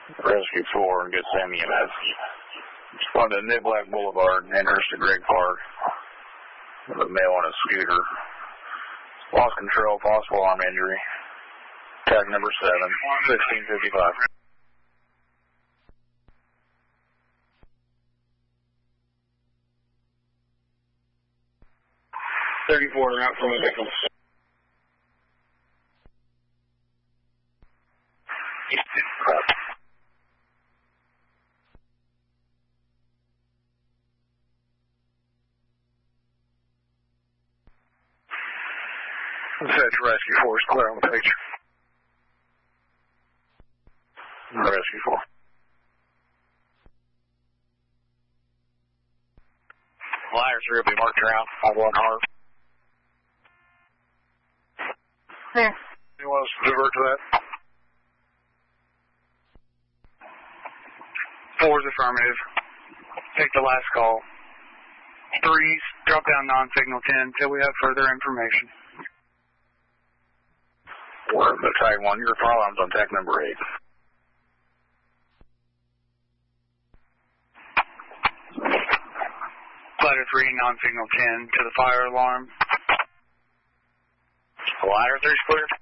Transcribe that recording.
Rescue 4 and get Sam EMS. On to Niblack Boulevard, entrance to Greg Park. With a male on a scooter. Lost control, possible arm injury. Tag number 7, 1655. 34 out from the victim. Fetch Rescue 4 is clear on the page. Rescue 4. Flyers 3 will be marked around 51 hard. There. You want us to divert to that? 4 is affirmative. Take the last call. 3s, drop down non-signal 10 until we have further information. We're the tag 1. Your firearms on tag number 8. Ladder 3, non-signal 10 to the fire alarm. Ladder 3 is clear.